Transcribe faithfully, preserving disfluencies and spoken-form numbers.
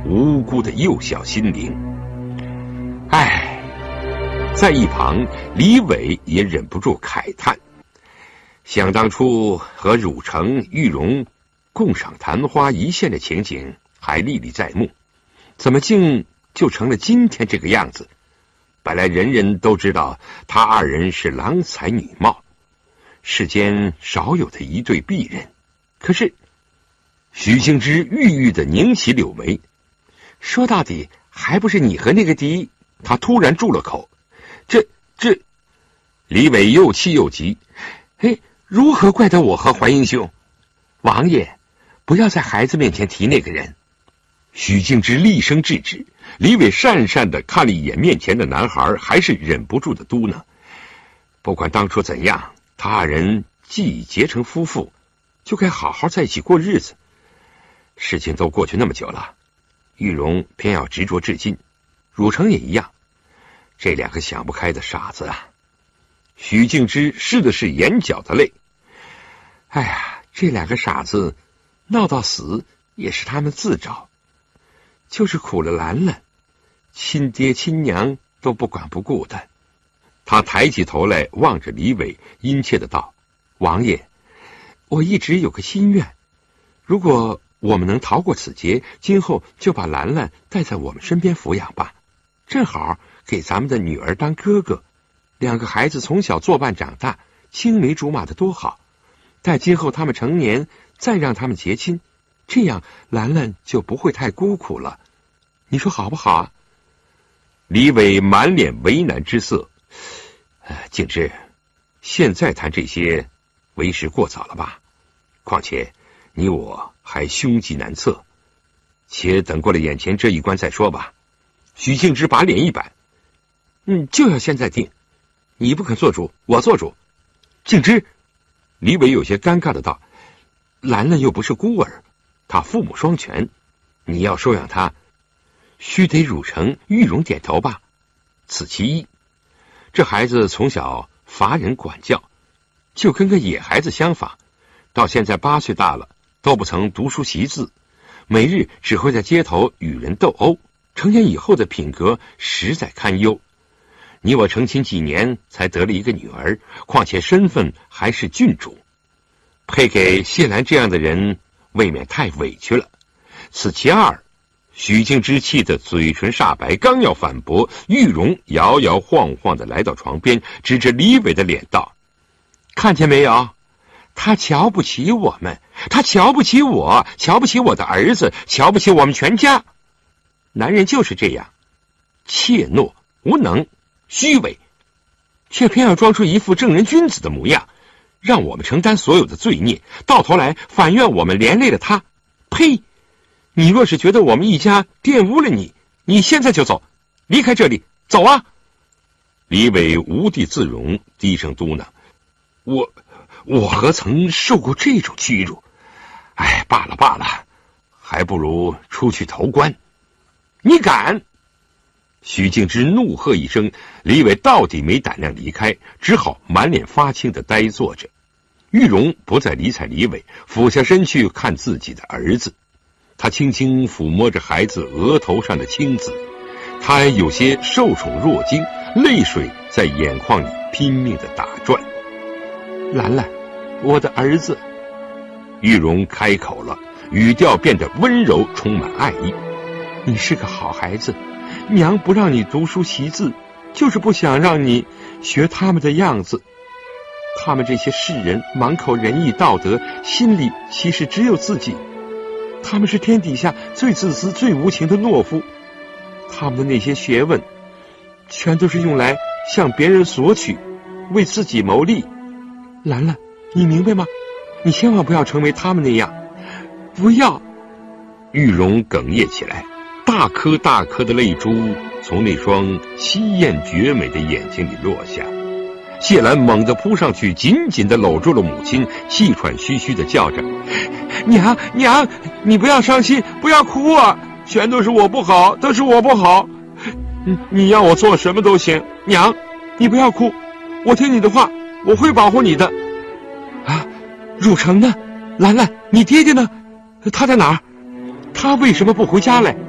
无辜的幼小心灵。唉，在一旁，李伟也忍不住慨叹，想当初和汝城、玉荣共赏昙花一现的情景还历历在目，怎么竟就成了今天这个样子？本来人人都知道他二人是郎才女貌，世间少有的一对璧人。可是许敬之郁郁地拧起柳眉，说到底还不是你和那个嫡。他突然住了口，这这李伟又气又急，嘿，如何怪得我和怀英兄？王爷，不要在孩子面前提那个人。许敬之厉声制止。李伟讪讪地看了一眼面前的男孩，还是忍不住的嘟囔，不管当初怎样，他二人既已结成夫妇，就该好好在一起过日子。事情都过去那么久了，玉荣偏要执着至今，汝城也一样，这两个想不开的傻子啊！许敬之拭的是眼角的泪。哎呀，这两个傻子闹到死也是他们自找，就是苦了兰兰，亲爹亲娘都不管不顾的。他抬起头来望着李伟，殷切的道：王爷，我一直有个心愿，如果我们能逃过此劫，今后就把兰兰带在我们身边抚养吧，正好给咱们的女儿当哥哥，两个孩子从小作伴长大，青梅竹马的多好。待今后他们成年，再让他们结亲，这样兰兰就不会太孤苦了。你说好不好啊？李伟满脸为难之色。呃，敬之，现在谈这些为时过早了吧？况且你我还凶吉难测，且等过了眼前这一关再说吧。许敬之把脸一板，嗯，就要现在定，你不肯做主，我做主。敬之，李伟有些尴尬的道，兰兰又不是孤儿，她父母双全，你要收养她，须得汝城、玉荣点头吧。此其一。这孩子从小乏人管教，就跟个野孩子相仿，到现在八岁大了，都不曾读书习字，每日只会在街头与人斗殴，成年以后的品格实在堪忧。你我成亲几年才得了一个女儿，况且身份还是郡主，配给谢兰这样的人，未免太委屈了。此其二。许敬之气得嘴唇煞白，刚要反驳，玉荣摇摇晃晃地来到床边，指着李伟的脸道：看见没有，他瞧不起我们，他瞧不起我，瞧不起我的儿子，瞧不起我们全家。男人就是这样，怯懦无能虚伪，却偏要装出一副正人君子的模样，让我们承担所有的罪孽，到头来反怨我们连累了他。呸！你若是觉得我们一家玷污了你，你现在就走，离开这里，走啊！李伟无地自容，低声嘟囔：我我何曾受过这种屈辱？哎，罢了罢了，还不如出去投关。你敢！许敬之怒喝一声，李伟到底没胆量离开，只好满脸发青的呆坐着。玉荣不再理睬李伟，俯下身去看自己的儿子。他轻轻抚摸着孩子额头上的青紫，他有些受宠若惊，泪水在眼眶里拼命的打转。兰兰，我的儿子。玉荣开口了，语调变得温柔，充满爱意。你是个好孩子，娘不让你读书习字，就是不想让你学他们的样子。他们这些世人满口仁义道德，心里其实只有自己。他们是天底下最自私最无情的懦夫，他们的那些学问全都是用来向别人索取，为自己谋利。兰兰，你明白吗？你千万不要成为他们那样，不要！玉荣哽咽起来，大颗大颗的泪珠从那双稀艳绝美的眼睛里落下。谢兰猛地扑上去，紧紧地搂住了母亲，气喘吁吁地叫着：娘娘，你不要伤心，不要哭啊，全都是我不好，都是我不好，你你要我做什么都行，娘你不要哭，我听你的话，我会保护你的。啊，汝城呢？兰兰，你爹爹呢？他在哪儿？他为什么不回家来？